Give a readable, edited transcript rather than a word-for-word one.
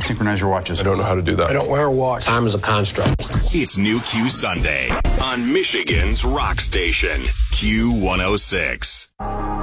Synchronize your watches. I don't know how to do that. I don't wear a watch. Time is a construct. It's New Q Sunday on Michigan's Rock Station, Q106.